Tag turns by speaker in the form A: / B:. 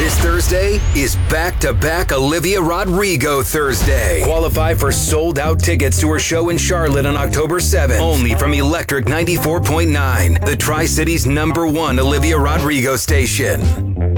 A: This Thursday is back-to-back Olivia Rodrigo Thursday. Qualify for sold-out tickets to her show in Charlotte on October 7th. Only from Electric 94.9, the Tri-City's #1 Olivia Rodrigo station.